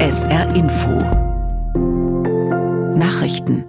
SR Info Nachrichten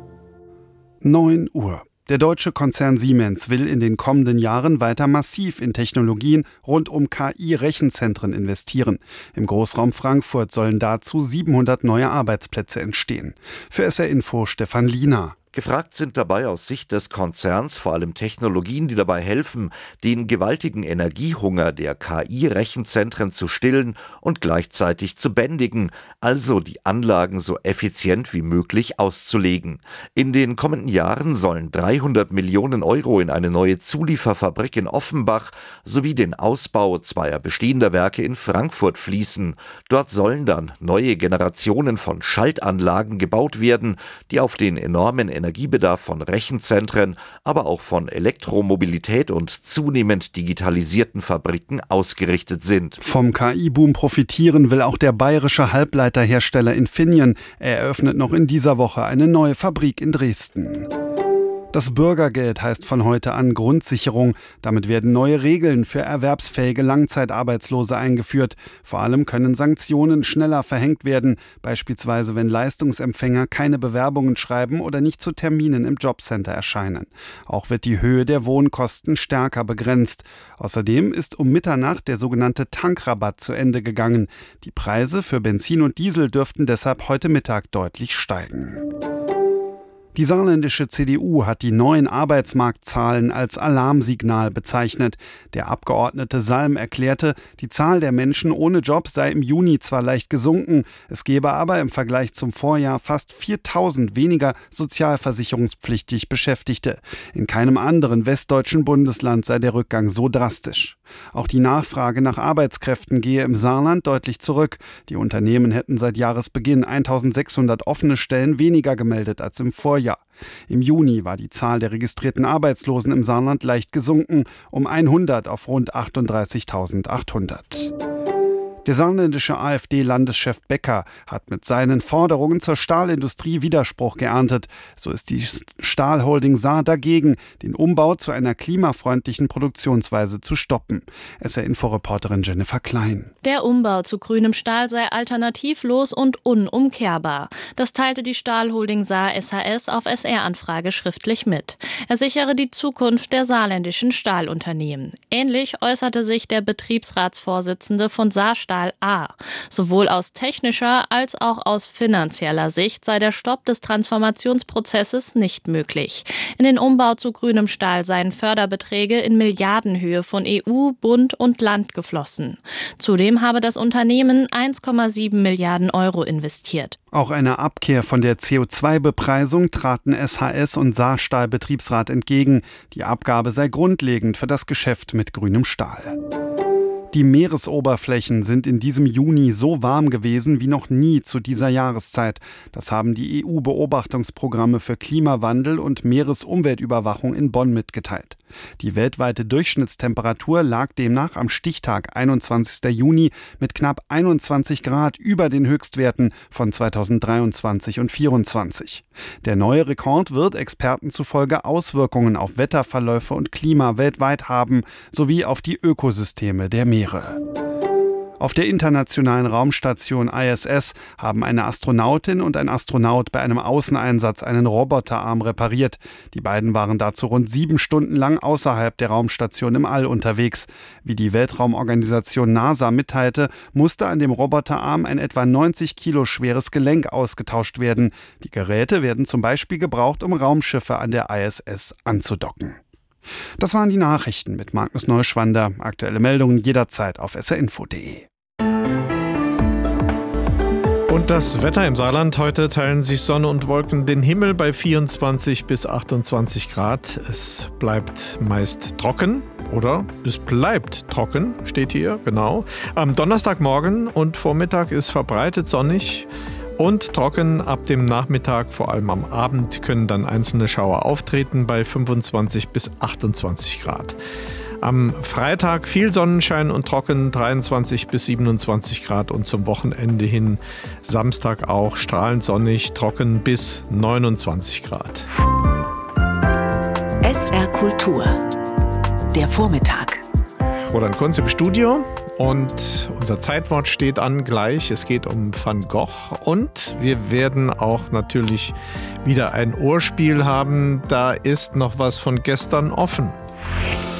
9 Uhr. Der deutsche Konzern Siemens will in den kommenden Jahren weiter massiv in Technologien rund um KI-Rechenzentren investieren. Im Großraum Frankfurt sollen dazu 700 neue Arbeitsplätze entstehen. Für SR Info Stefan Liener. Gefragt sind dabei aus Sicht des Konzerns vor allem Technologien, die dabei helfen, den gewaltigen Energiehunger der KI-Rechenzentren zu stillen und gleichzeitig zu bändigen, also die Anlagen so effizient wie möglich auszulegen. In den kommenden Jahren sollen 300 Millionen Euro in eine neue Zulieferfabrik in Offenbach sowie den Ausbau zweier bestehender Werke in Frankfurt fließen. Dort sollen dann neue Generationen von Schaltanlagen gebaut werden, die auf den enormen Energiebedarf von Rechenzentren, aber auch von Elektromobilität und zunehmend digitalisierten Fabriken ausgerichtet sind. Vom KI-Boom profitieren will auch der bayerische Halbleiterhersteller Infineon. Er eröffnet noch in dieser Woche eine neue Fabrik in Dresden. Das Bürgergeld heißt von heute an Grundsicherung. Damit werden neue Regeln für erwerbsfähige Langzeitarbeitslose eingeführt. Vor allem können Sanktionen schneller verhängt werden, beispielsweise wenn Leistungsempfänger keine Bewerbungen schreiben oder nicht zu Terminen im Jobcenter erscheinen. Auch wird die Höhe der Wohnkosten stärker begrenzt. Außerdem ist um Mitternacht der sogenannte Tankrabatt zu Ende gegangen. Die Preise für Benzin und Diesel dürften deshalb heute Mittag deutlich steigen. Die saarländische CDU hat die neuen Arbeitsmarktzahlen als Alarmsignal bezeichnet. Der Abgeordnete Salm erklärte, die Zahl der Menschen ohne Job sei im Juni zwar leicht gesunken, es gebe aber im Vergleich zum Vorjahr fast 4.000 weniger sozialversicherungspflichtig Beschäftigte. In keinem anderen westdeutschen Bundesland sei der Rückgang so drastisch. Auch die Nachfrage nach Arbeitskräften gehe im Saarland deutlich zurück. Die Unternehmen hätten seit Jahresbeginn 1.600 offene Stellen weniger gemeldet als im Vorjahr. Im Juni war die Zahl der registrierten Arbeitslosen im Saarland leicht gesunken, um 100 auf rund 38.800. Der saarländische AfD-Landeschef Becker hat mit seinen Forderungen zur Stahlindustrie Widerspruch geerntet. So ist die Stahlholding Saar dagegen, den Umbau zu einer klimafreundlichen Produktionsweise zu stoppen. SR-Info-Reporterin Jennifer Klein. Der Umbau zu grünem Stahl sei alternativlos und unumkehrbar. Das teilte die Stahlholding Saar SHS auf SR-Anfrage schriftlich mit. Er sichere die Zukunft der saarländischen Stahlunternehmen. Ähnlich äußerte sich der Betriebsratsvorsitzende von Saar Stahl A. Sowohl aus technischer als auch aus finanzieller Sicht sei der Stopp des Transformationsprozesses nicht möglich. In den Umbau zu grünem Stahl seien Förderbeträge in Milliardenhöhe von EU, Bund und Land geflossen. Zudem habe das Unternehmen 1,7 Milliarden Euro investiert. Auch einer Abkehr von der CO2-Bepreisung traten SHS und Saarstahl-Betriebsrat entgegen. Die Abgabe sei grundlegend für das Geschäft mit grünem Stahl. Die Meeresoberflächen sind in diesem Juni so warm gewesen wie noch nie zu dieser Jahreszeit. Das haben die EU-Beobachtungsprogramme für Klimawandel und Meeresumweltüberwachung in Bonn mitgeteilt. Die weltweite Durchschnittstemperatur lag demnach am Stichtag 21. Juni mit knapp 21 Grad über den Höchstwerten von 2023 und 2024. Der neue Rekord wird Experten zufolge Auswirkungen auf Wetterverläufe und Klima weltweit haben, sowie auf die Ökosysteme der Meere. Auf der internationalen Raumstation ISS haben eine Astronautin und ein Astronaut bei einem Außeneinsatz einen Roboterarm repariert. Die beiden waren dazu rund 7 Stunden lang außerhalb der Raumstation im All unterwegs. Wie die Weltraumorganisation NASA mitteilte, musste an dem Roboterarm ein etwa 90 Kilo schweres Gelenk ausgetauscht werden. Die Geräte werden zum Beispiel gebraucht, um Raumschiffe an der ISS anzudocken. Das waren die Nachrichten mit Magnus Neuschwander. Aktuelle Meldungen jederzeit auf srinfo.de. Und das Wetter im Saarland. Heute teilen sich Sonne und Wolken den Himmel bei 24 bis 28 Grad. Es bleibt meist trocken. Oder es bleibt trocken, steht hier, genau. Am Donnerstagmorgen und Vormittag ist verbreitet sonnig und trocken. Ab dem Nachmittag, vor allem am Abend, können dann einzelne Schauer auftreten bei 25 bis 28 Grad. Am Freitag viel Sonnenschein und trocken, 23 bis 27 Grad und zum Wochenende hin Samstag auch strahlend sonnig, trocken bis 29 Grad. SR Kultur. Der Vormittag. Roland Kunz im Studio Und unser Zeitwort steht an gleich. Es geht um Van Gogh und wir werden auch natürlich wieder ein Ohrspiel haben. Da ist noch was von gestern offen.